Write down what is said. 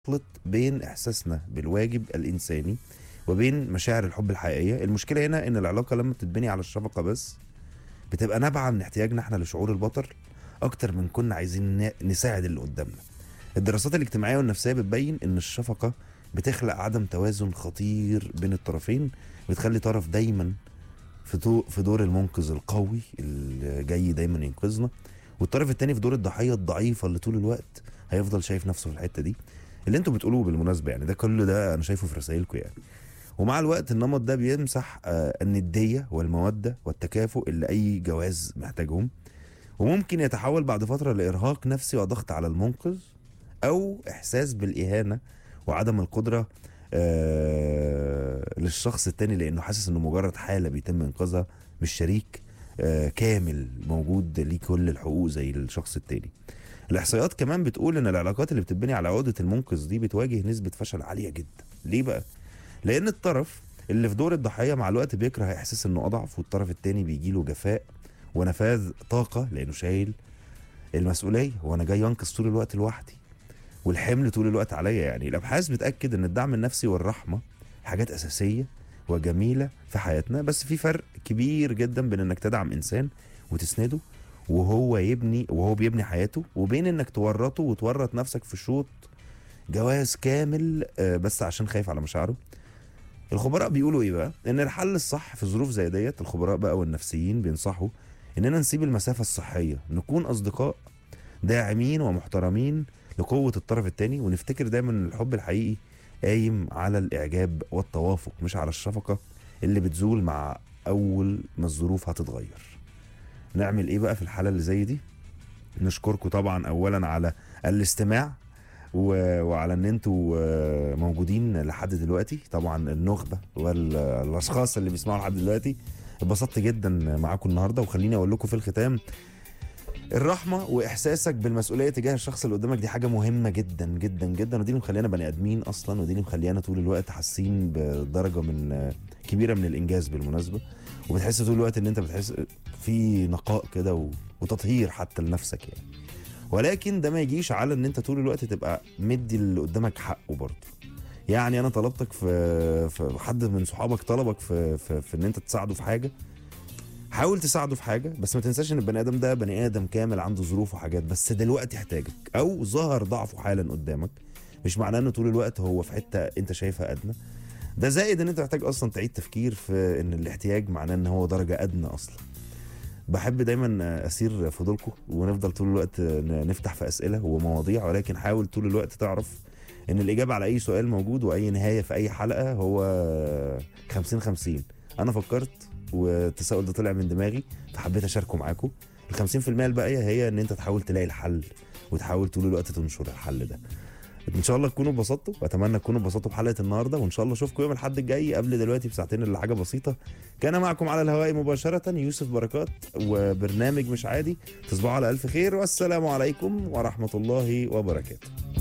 خلط بين احساسنا بالواجب الانساني وبين مشاعر الحب الحقيقيه. المشكله هنا ان العلاقه لما بتتبني على الشفقه بس بتبقى نابعه من احتياجنا احنا لشعور البطل اكتر من كنا عايزين نساعد اللي قدامنا. الدراسات الاجتماعيه والنفسيه بتبين ان الشفقه بتخلق عدم توازن خطير بين الطرفين، بتخلي طرف دايما في دور المنقذ القوي اللي جاي دايما ينقذنا، والطرف التاني في دور الضحيه الضعيفه اللي طول الوقت هيفضل شايف نفسه في الحته دي. اللي انتوا بتقولوه بالمناسبه يعني ده كل ده انا شايفه في رسائلكم يعني. ومع الوقت النمط ده بيمسح النديه والموده والتكافؤ اللي اي جواز محتاجهم، وممكن يتحول بعد فتره لارهاق نفسي وضغط على المنقذ او احساس بالاهانه وعدم القدره للشخص التاني، لانه حاسس انه مجرد حاله بيتم انقاذها، مش شريك كامل موجود ليه كل الحقوق زي الشخص التاني. الاحصائيات كمان بتقول ان العلاقات اللي بتتبني على عقده المنقذ دي بتواجه نسبه فشل عاليه جدا. ليه بقى؟ لان الطرف اللي في دور الضحيه مع الوقت بيكره احساس انه اضعف، والطرف التاني بيجيله جفاء ونفاذ طاقه لانه شايل المسؤوليه، وانا جاي انقذ طول الوقت لوحدي والحمل طول الوقت عليا. يعني الابحاث بتاكد ان الدعم النفسي والرحمه حاجات اساسيه وجميله في حياتنا، بس في فرق كبير جدا بين انك تدعم انسان وتسنده وهو بيبني حياته، وبين انك تورطه وتورط نفسك في شوط جواز كامل بس عشان خايف على مشاعره. الخبراء بيقولوا ايه بقى؟ ان الحل الصح في ظروف زي ديت، الخبراء بقى والنفسيين بينصحوا اننا نسيب المسافه الصحيه، نكون اصدقاء داعمين ومحترمين لقوه الطرف التاني، ونفتكر دايما ان الحب الحقيقي قايم على الاعجاب والتوافق مش على الشفقه اللي بتزول مع اول ما الظروف هتتغير. نعمل ايه بقى في الحاله اللي زي دي؟ نشكركم طبعا اولا على الاستماع وعلى ان انتوا موجودين لحد دلوقتي، طبعا النخبه والاشخاص اللي بيسمعوا لحد دلوقتي. اتبسطت جدا معاكم النهارده، وخليني اقول لكم في الختام، الرحمه واحساسك بالمسؤوليه تجاه الشخص اللي قدامك دي حاجه مهمه جدا جدا جدا، ودي اللي مخلينا بني ادمين اصلا، ودي اللي مخلينا طول الوقت حاسين بدرجه من كبيره من الانجاز بالمناسبه، وبتحس طول الوقت ان انت بتحس في نقاء كده وتطهير حتى لنفسك يعني. ولكن ده ما يجيش على ان انت طول الوقت تبقى مدي اللي قدامك حقه برضه. يعني انا طلبتك في حد من صحابك طلبك في ان انت تساعده في حاجه، حاول تساعده في حاجه، بس ما تنساش ان البني ادم ده بني ادم كامل عنده ظروف وحاجات، بس دلوقتي احتاجك او ظهر ضعفه حالا قدامك، مش معناه انه طول الوقت هو في حته انت شايفها ادنى. ده زائد ان انت محتاج اصلا تعيد تفكير في ان الاحتياج معناه ان هو درجه ادنى اصلا. بحب دايما اسير فضولكم ونفضل طول الوقت نفتح في اسئله ومواضيع، ولكن حاول طول الوقت تعرف ان الاجابه على اي سؤال موجود، واي نهايه في اي حلقه هو 50-50. انا فكرت والتساؤل ده طلع من دماغي فحبيت اشاركه معاكم. ال 50% الباقيه هي ان انت تحاول تلاقي الحل وتحاول طول الوقت تنشر الحل ده. ان شاء الله تكونوا اتبسطتوا، واتمنى تكونوا اتبسطتوا بحلقه النهارده، وان شاء الله اشوفكم يوم الاحد الجاي قبل دلوقتي بساعتين الا حاجه بسيطه. كان معكم على الهواء مباشره يوسف بركات وبرنامج مش عادي. تصبحوا على الف خير، والسلام عليكم ورحمه الله وبركاته.